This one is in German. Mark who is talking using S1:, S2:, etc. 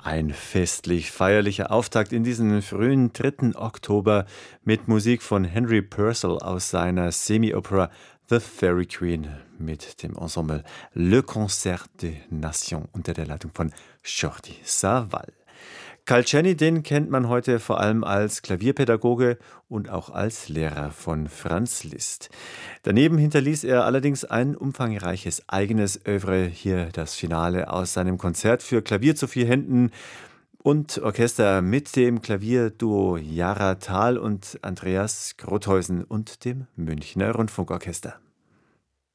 S1: Ein festlich feierlicher Auftakt in diesen frühen 3. Oktober mit Musik von Henry Purcell aus seiner Semi-Opera The Fairy Queen mit dem Ensemble Le Concert des Nations unter der Leitung von Jordi Savall. Calceni, den kennt man heute vor allem als Klavierpädagoge und auch als Lehrer von Franz Liszt. Daneben hinterließ er allerdings ein umfangreiches eigenes Œuvre, hier das Finale aus seinem Konzert für Klavier zu 4 Händen und Orchester mit dem Klavierduo Jara Thal und Andreas Grotheusen und dem Münchner Rundfunkorchester.